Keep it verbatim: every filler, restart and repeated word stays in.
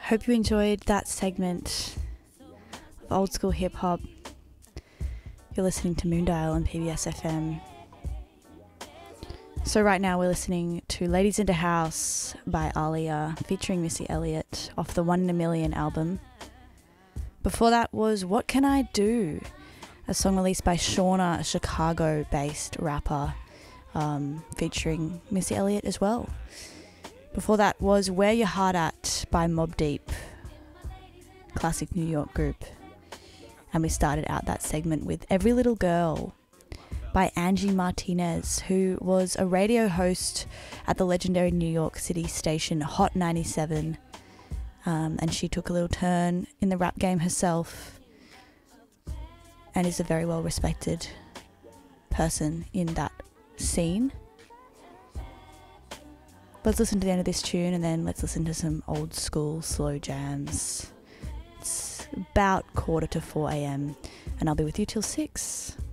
Hope you enjoyed that segment of old school hip hop. You're listening to Moondial on P B S F M. So right now we're listening to Ladies in the House by Alia featuring Missy Elliott off the One in a Million album. Before that was What Can I Do? A song released by Shauna, a Chicago-based rapper, um, featuring Missy Elliott as well. Before that was Where Your Heart At by Mobb Deep, classic New York group. And we started out that segment with Every Little Girl by Angie Martinez, who was a radio host at the legendary New York City station Hot ninety-seven. Um, and she took a little turn in the rap game herself and is a very well respected person in that scene. Let's listen to the end of this tune and then let's listen to some old school slow jams. It's about quarter to four a.m. and I'll be with you till six.